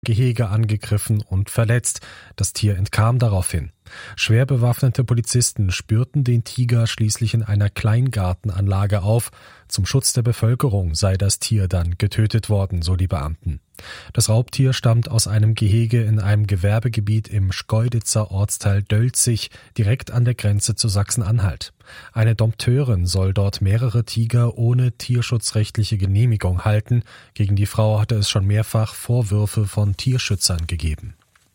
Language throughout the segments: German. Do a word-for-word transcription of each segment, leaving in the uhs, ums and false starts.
Gehege angegriffen und verletzt. Das Tier entkam daraufhin. Schwer bewaffnete Polizisten spürten den Tiger schließlich in einer Kleingartenanlage auf. Zum Schutz der Bevölkerung sei das Tier dann getötet worden, so die Beamten. Das Raubtier stammt aus einem Gehege in einem Gewerbegebiet im Schkeuditzer Ortsteil Dölzig, direkt an der Grenze zu Sachsen-Anhalt. Eine Dompteurin soll dort mehrere Tiger ohne tierschutzrechtliche Genehmigung halten. Gegen die Frau hatte es schon mehrfach Vorwürfe von Tierschützern gegeben.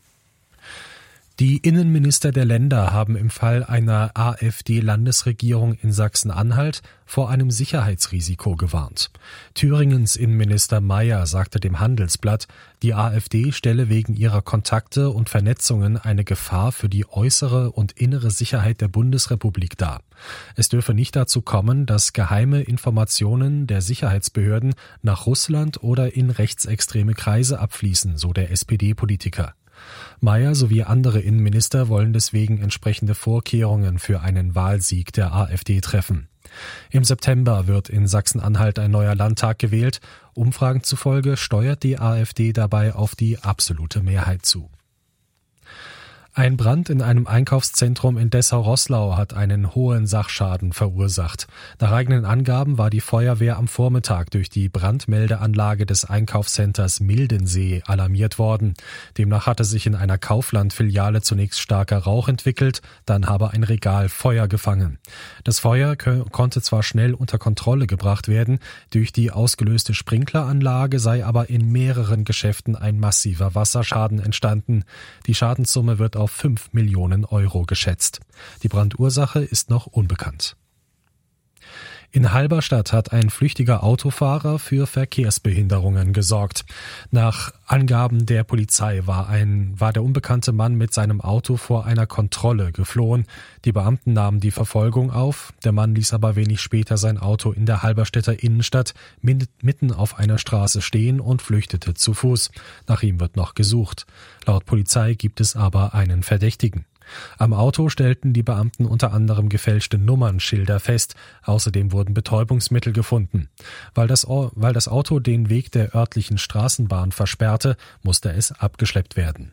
Die Innenminister der Länder haben im Fall einer AfD-Landesregierung in Sachsen-Anhalt vor einem Sicherheitsrisiko gewarnt. Thüringens Innenminister Mayer sagte dem Handelsblatt, die AfD stelle wegen ihrer Kontakte und Vernetzungen eine Gefahr für die äußere und innere Sicherheit der Bundesrepublik dar. Es dürfe nicht dazu kommen, dass geheime Informationen der Sicherheitsbehörden nach Russland oder in rechtsextreme Kreise abfließen, so der S P D-Politiker. Mayer sowie andere Innenminister wollen deswegen entsprechende Vorkehrungen für einen Wahlsieg der AfD treffen. Im September wird in Sachsen-Anhalt ein neuer Landtag gewählt. Umfragen zufolge steuert die AfD dabei auf die absolute Mehrheit zu. Ein Brand in einem Einkaufszentrum in Dessau-Roßlau hat einen hohen Sachschaden verursacht. Nach eigenen Angaben war die Feuerwehr am Vormittag durch die Brandmeldeanlage des Einkaufscenters Mildensee alarmiert worden. Demnach hatte sich in einer Kaufland-Filiale zunächst starker Rauch entwickelt, dann habe ein Regal Feuer gefangen. Das Feuer k- konnte zwar schnell unter Kontrolle gebracht werden, durch die ausgelöste Sprinkleranlage sei aber in mehreren Geschäften ein massiver Wasserschaden entstanden. Die Schadenssumme wird auf fünf Millionen Euro geschätzt. Die Brandursache ist noch unbekannt. In Halberstadt hat ein flüchtiger Autofahrer für Verkehrsbehinderungen gesorgt. Nach Angaben der Polizei war ein, war der unbekannte Mann mit seinem Auto vor einer Kontrolle geflohen. Die Beamten nahmen die Verfolgung auf. Der Mann ließ aber wenig später sein Auto in der Halberstädter Innenstadt mitten auf einer Straße stehen und flüchtete zu Fuß. Nach ihm wird noch gesucht. Laut Polizei gibt es aber einen Verdächtigen. Am Auto stellten die Beamten unter anderem gefälschte Nummernschilder fest. Außerdem wurden Betäubungsmittel gefunden. Weil das, weil das Auto den Weg der örtlichen Straßenbahn versperrte, musste es abgeschleppt werden.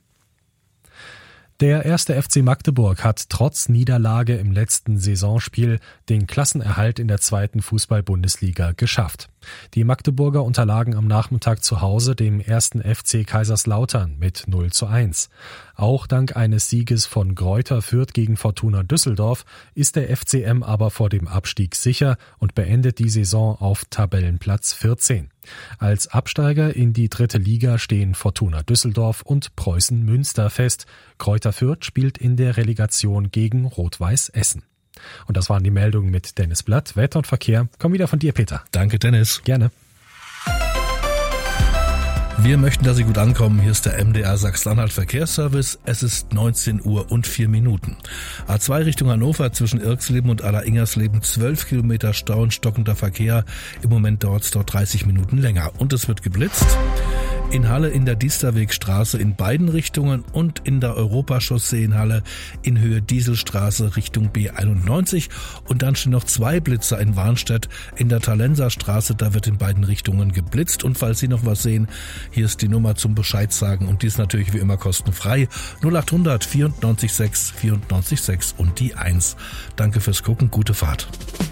Der erste F C Magdeburg hat trotz Niederlage im letzten Saisonspiel den Klassenerhalt in der zweiten Fußball-Bundesliga geschafft. Die Magdeburger unterlagen am Nachmittag zu Hause dem ersten F C Kaiserslautern mit null zu eins. Auch dank eines Sieges von Greuther Fürth gegen Fortuna Düsseldorf ist der F C M aber vor dem Abstieg sicher und beendet die Saison auf Tabellenplatz vierzehn. Als Absteiger in die dritte Liga stehen Fortuna Düsseldorf und Preußen Münster fest. Greuther Fürth spielt in der Relegation gegen Rot-Weiß Essen. Und das waren die Meldungen mit Dennis Blatt. Wetter und Verkehr kommen wieder von dir, Peter. Danke, Dennis. Gerne. Wir möchten, dass Sie gut ankommen. Hier ist der M D R Sachsen-Anhalt Verkehrsservice. Es ist neunzehn Uhr und vier Minuten. A zwei Richtung Hannover zwischen Irxleben und Aller-Ingersleben zwölf Kilometer Stau und stockender Verkehr. Im Moment dauert es dort dreißig Minuten länger. Und es wird geblitzt. In Halle in der Diesterwegstraße in beiden Richtungen und in der Europachaussee in Halle in Höhe Dieselstraße Richtung B einundneunzig. Und dann stehen noch zwei Blitzer in Warnstedt in der Talenserstraße. Da wird in beiden Richtungen geblitzt. Und falls Sie noch was sehen, hier ist die Nummer zum Bescheid sagen und die ist natürlich wie immer kostenfrei. null acht hundert vierundneunzig sechs vierundneunzig sechs und die eins. Danke fürs Gucken, gute Fahrt.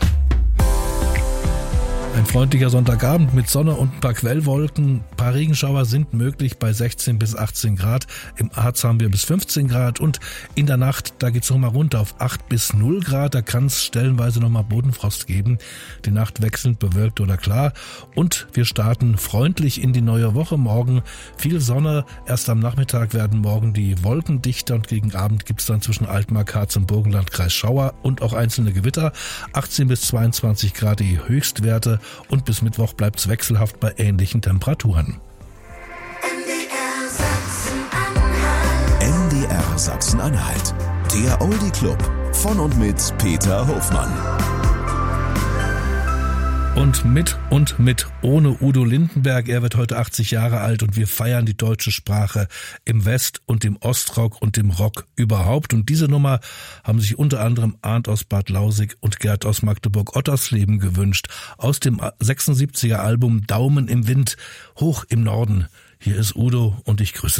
Ein freundlicher Sonntagabend mit Sonne und ein paar Quellwolken. Ein paar Regenschauer sind möglich bei sechzehn bis achtzehn Grad. Im Harz haben wir bis fünfzehn Grad und in der Nacht, da geht's nochmal runter auf acht bis null Grad. Da kann es stellenweise nochmal Bodenfrost geben. Die Nacht wechselnd bewölkt oder klar. Und wir starten freundlich in die neue Woche. Morgen viel Sonne. Erst am Nachmittag werden morgen die Wolken dichter und gegen Abend gibt's dann zwischen Altmark, Harz und Burgenlandkreis Schauer und auch einzelne Gewitter. achtzehn bis zweiundzwanzig Grad die Höchstwerte. Und bis Mittwoch bleibt's wechselhaft bei ähnlichen Temperaturen. M D R Sachsen-Anhalt. Der Oldie Club von und mit Peter Hofmann. Und mit und mit ohne Udo Lindenberg. Er wird heute achtzig Jahre alt und wir feiern die deutsche Sprache im West- und im Ostrock und im Rock überhaupt. Und diese Nummer haben sich unter anderem Arndt aus Bad Lausig und Gerd aus Magdeburg-Ottersleben gewünscht. Aus dem sechsundsiebziger Album Daumen im Wind, hoch im Norden. Hier ist Udo und ich grüße